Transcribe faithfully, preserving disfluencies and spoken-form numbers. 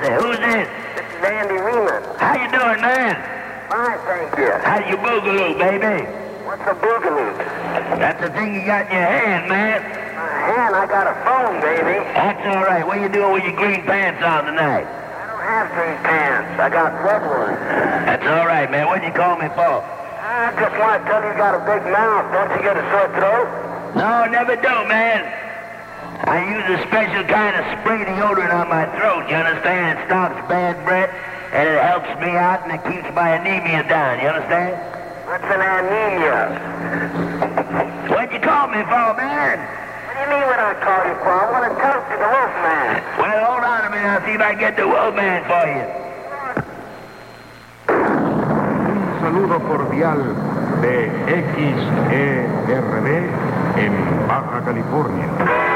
say, who's this? This is Andy Riemann. How you doing, man? Fine, thank you. How you boogaloo, baby? What's a boogaloo? That's the thing you got in your hand, man. My hand, I got a phone, baby. That's all right. What you doing with your green pants on tonight? I don't have green pants. I got red ones. That's all right, man. What'd you call me for? I just want to tell you you got a big mouth. Don't you get a sore throat? No, never do, man. I use a special kind of spray deodorant on my throat, you understand? It stops bad breath, and it helps me out, and it keeps my anemia down, you understand? What's an anemia? What'd you call me for, man? What do you mean what I call you for? I want to talk to the Wolfman. Well, hold on a minute. I'll see if I can get the Wolfman for you. Un saludo cordial de X E R B en Baja California.